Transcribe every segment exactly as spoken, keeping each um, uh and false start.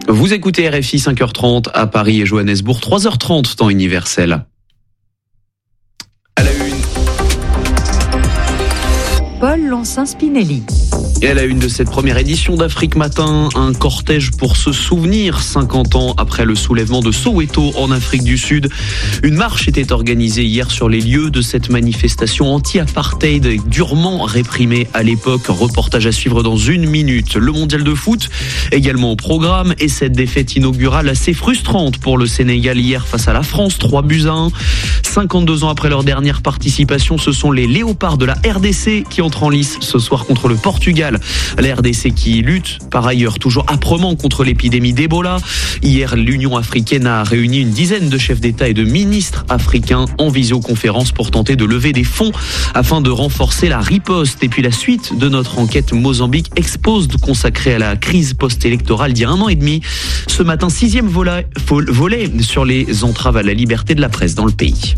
Vous écoutez R F I, cinq heures trente à Paris et Johannesburg, trois heures trente temps universel. À la une. Paul Lancin-Spinelli. Et à la une de cette première édition d'Afrique Matin, un cortège pour se souvenir, cinquante ans après le soulèvement de Soweto en Afrique du Sud. Une marche était organisée hier sur les lieux de cette manifestation anti-apartheid durement réprimée à l'époque. Reportage à suivre dans une minute. Le mondial de foot également au programme et cette défaite inaugurale assez frustrante pour le Sénégal hier face à la France, trois buts à un. cinquante-deux ans après leur dernière participation, ce sont les Léopards de la R D C qui entrent en lice ce soir contre le Portugal. La R D C qui lutte par ailleurs toujours âprement contre l'épidémie d'Ebola. Hier, l'Union africaine a réuni une dizaine de chefs d'État et de ministres africains en visioconférence pour tenter de lever des fonds afin de renforcer la riposte. Et puis la suite de notre enquête Mozambique Exposed consacrée à la crise post-électorale d'il y a un an et demi. Ce matin, sixième volet, volet sur les entraves à la liberté de la presse dans le pays.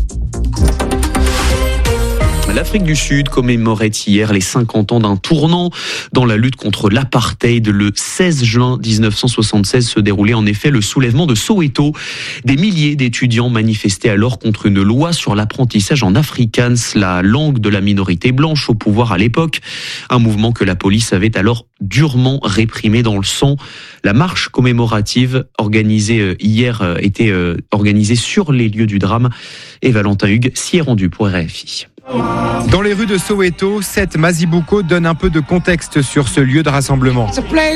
L'Afrique du Sud commémorait hier les cinquante ans d'un tournant dans la lutte contre l'apartheid. Le seize juin dix-neuf cent soixante-seize se déroulait en effet le soulèvement de Soweto. Des milliers d'étudiants manifestaient alors contre une loi sur l'apprentissage en afrikaans, la langue de la minorité blanche au pouvoir à l'époque. Un mouvement que la police avait alors durement réprimé dans le sang. La marche commémorative organisée hier était organisée sur les lieux du drame et Valentin Hugues s'y est rendu pour R F I. Dans les rues de Soweto, Seth Mazibuko donne un peu de contexte sur ce lieu de rassemblement.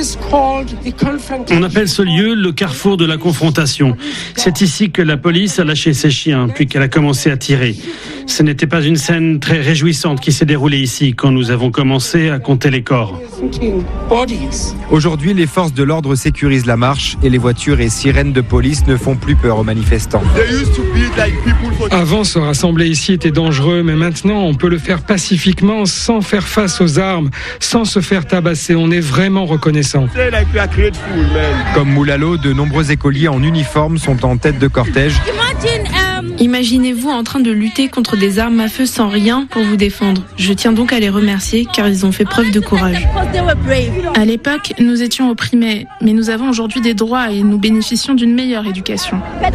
On appelle ce lieu le carrefour de la confrontation. C'est ici que la police a lâché ses chiens, puis qu'elle a commencé à tirer. Ce n'était pas une scène très réjouissante qui s'est déroulée ici quand nous avons commencé à compter les corps. Aujourd'hui, les forces de l'ordre sécurisent la marche et les voitures et sirènes de police ne font plus peur aux manifestants. Avant, se rassembler ici était dangereux, mais maintenant, on peut le faire pacifiquement, sans faire face aux armes, sans se faire tabasser. On est vraiment reconnaissant. Comme Moulalo, de nombreux écoliers en uniforme sont en tête de cortège. Imaginez-vous en train de lutter contre des armes à feu sans rien pour vous défendre. Je tiens donc à les remercier car ils ont fait preuve de courage. À l'époque, nous étions opprimés, mais nous avons aujourd'hui des droits et nous bénéficions d'une meilleure éducation.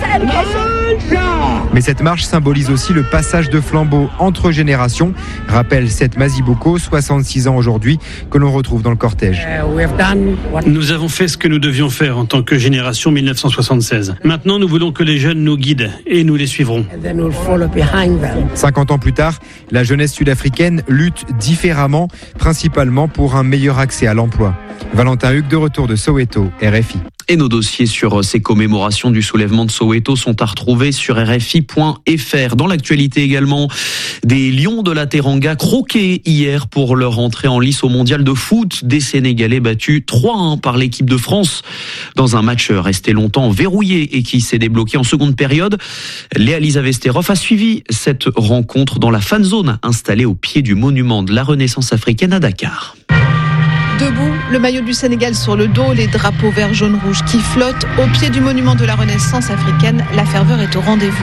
Mais cette marche symbolise aussi le passage de flambeau entre générations, rappelle Seth Mazibuko, soixante-six ans aujourd'hui, que l'on retrouve dans le cortège. Nous avons fait ce que nous devions faire en tant que génération dix-neuf cent soixante-seize. Maintenant, nous voulons que les jeunes nous guident et nous les suivrons. cinquante ans plus tard, la jeunesse sud-africaine lutte différemment, principalement pour un meilleur accès à l'emploi. Valentin Hugues de retour de Soweto, R F I. Et nos dossiers sur ces commémorations du soulèvement de Soweto sont à retrouver sur R F I point F R. Dans l'actualité également, des Lions de la Teranga croqués hier pour leur entrée en lice au mondial de foot. Des Sénégalais battus trois à un par l'équipe de France dans un match resté longtemps verrouillé et qui s'est débloqué en seconde période. Léa Lisa Vesterov a suivi cette rencontre dans la fan zone installée au pied du monument de la Renaissance africaine à Dakar. Debout, le maillot du Sénégal sur le dos, les drapeaux vert, jaune, rouge qui flottent au pied du monument de la Renaissance africaine. La ferveur est au rendez-vous.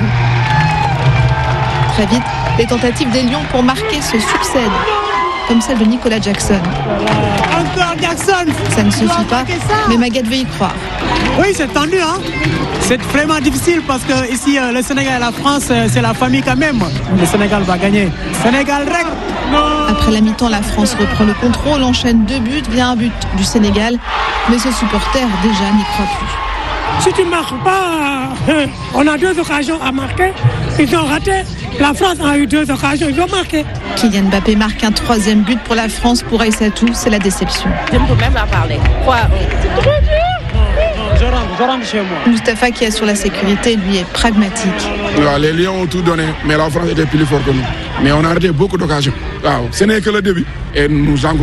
Très vite, les tentatives des Lions pour marquer se succèdent, comme celle de Nicolas Jackson. Encore Jackson. Ça ne suffit pas, mais Maguette veut y croire. Oui, c'est tendu, hein. C'est vraiment difficile parce que ici, le Sénégal et la France, c'est la famille quand même. Le Sénégal va gagner. Sénégal règle. Après la mi-temps, la France reprend le contrôle, enchaîne deux buts via un but du Sénégal. Mais ce supporter, déjà, n'y croit plus. Si tu ne marques pas, on a deux occasions à marquer. Ils ont raté. La France a eu deux occasions, ils ont marqué. Kylian Mbappé marque un troisième but pour la France. Pour Aïssatou, c'est la déception. Je ne peux même pas parler. Quoi? C'est trop dur. Je rentre, je rentre chez moi. Moustapha, qui assure la sécurité, lui est pragmatique. Les Lions ont tout donné, mais la France était plus fort que nous. Mais on a raté beaucoup d'occasions. Ce n'est que le début. Et nous